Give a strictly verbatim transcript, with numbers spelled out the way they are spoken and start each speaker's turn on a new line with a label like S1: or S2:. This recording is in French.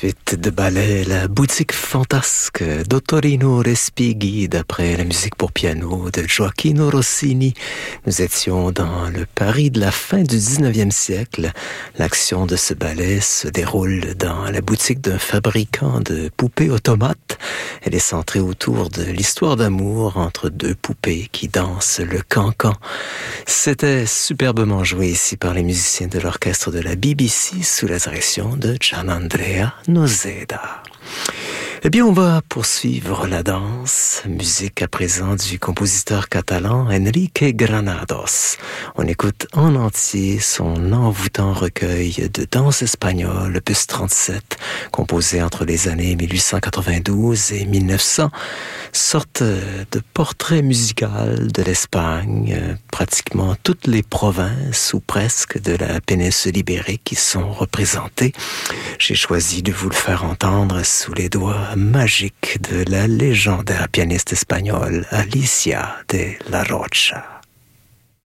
S1: suite de ballet La boutique fantasque d'Ottorino Respighi d'après la musique pour piano de Gioacchino Rossini. Nous étions dans le Paris de la fin du dix-neuvième siècle. L'action de ce ballet se déroule dans la boutique d'un fabricant de poupées automates. Elle est centrée autour de l'histoire d'amour entre deux poupées qui dansent le cancan. C'était superbement joué ici par les musiciens de l'orchestre de la B B C sous la direction de Gianandrea Noseda. Eh bien, on va poursuivre la danse. Musique à présent du compositeur catalan Enrique Granados. On écoute en entier son envoûtant recueil de danse espagnole, opus trente-sept, composé entre les années mille huit cent quatre-vingt-douze et mille neuf cents. Sorte de portrait musical de l'Espagne. Pratiquement toutes les provinces, ou presque, de la péninsule ibérique qui sont représentées. J'ai choisi de vous le faire entendre sous les doigts magique de la légendaire pianiste espagnole Alicia de la Rocha.